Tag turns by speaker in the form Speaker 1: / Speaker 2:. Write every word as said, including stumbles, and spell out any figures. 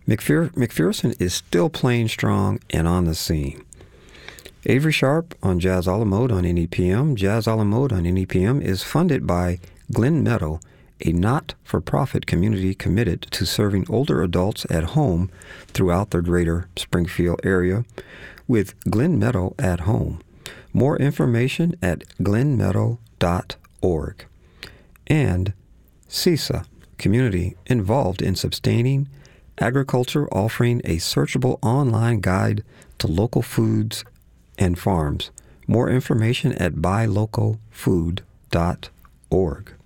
Speaker 1: McPher- McPherson is still playing strong and on the scene. Avery Sharp on Jazz a la Mode on N E P M. Jazz a la Mode on N E P M is funded by Glen Meadow, a not-for-profit community committed to serving older adults at home throughout the greater Springfield area with Glen Meadow at Home. More information at glen meadow dot org. And C I S A, community involved in sustaining agriculture, offering a searchable online guide to local foods and farms. More information at buy local food dot org.